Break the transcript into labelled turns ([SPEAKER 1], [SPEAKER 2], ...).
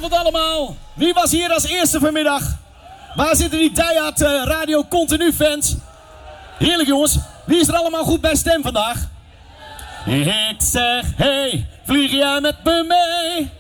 [SPEAKER 1] Goedenavond allemaal. Wie was hier als eerste vanmiddag? Waar zitten die diehard Radio Continu fans? Heerlijk jongens. Wie is er allemaal goed bij stem vandaag? Ik zeg, hey, vlieg jij met me mee?